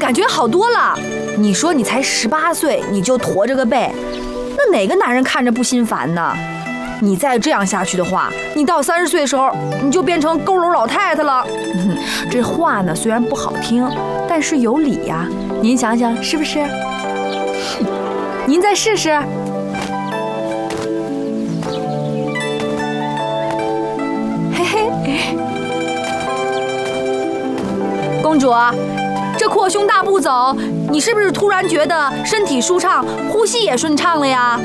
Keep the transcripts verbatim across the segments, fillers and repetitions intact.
感觉好多了。你说你才十八岁，你就驼着个背，那哪个男人看着不心烦呢？你再这样下去的话，你到三十岁的时候，你就变成佝偻老太太了。嗯，这话呢虽然不好听，但是有理呀。您想想是不是？您再试试。嘿嘿，公主，这扩胸大步走，你是不是突然觉得身体舒畅，呼吸也顺畅了呀？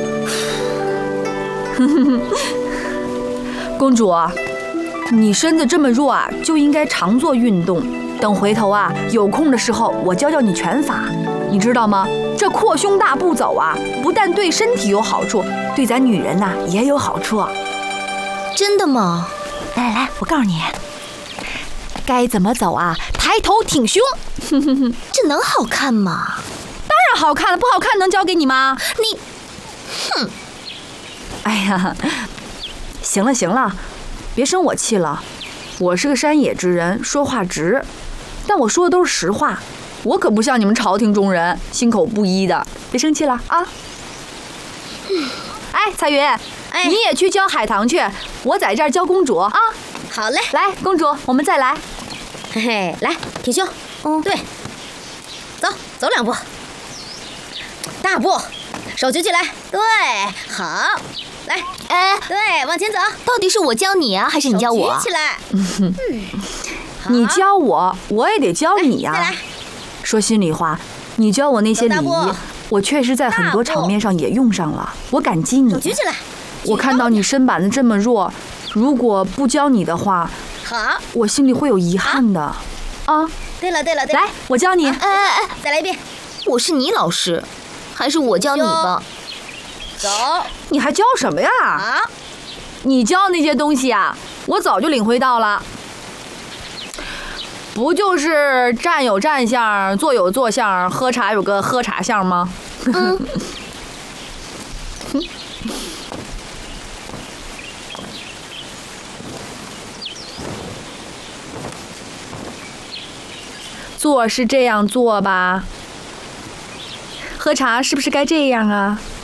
公主，你身子这么弱啊，就应该常做运动。等回头啊，有空的时候我教教你拳法，你知道吗？这扩胸大步走啊，不但对身体有好处，对咱女人呐、啊、也有好处。 真的吗？ 来来来，我告诉你，该怎么走啊？抬头挺胸。 这能好看吗？ 当然好看了，不好看能教给你吗？ 你，哼！ 哎呀，行了行了，别生我气了。我是个山野之人，说话直，但我说的都是实话。我可不像你们朝廷中人，心口不一的。别生气了啊！嗯、哎，彩云，哎，你也去教海棠去，我在这儿教公主啊。 好嘞， 来，公主，我们再来。 嘿嘿，来，挺胸。嗯，对，走，走两步，大步，手举起来，对，好，来，哎，对，往前走。到底是我教你啊，还是你教我？举起来。嗯， 你教我，我也得教你呀、啊。 再来。 说心里话，你教我那些礼仪，我确实在很多场面上也用上了，我感激你。 手举起来。 我看到你身板子这么弱，如果不教你的话， 好， 我心里会有遗憾的。啊， 对了对了对了， 来，我教你。 哎哎哎，再来一遍。我是你老师，还是我教你吧？走。 你还教什么呀？ 啊， 你教那些东西啊，我早就领会到了。不就是站有站相，坐有坐相，喝茶有个喝茶相吗？嗯。做是这样做吧，喝茶是不是该这样啊？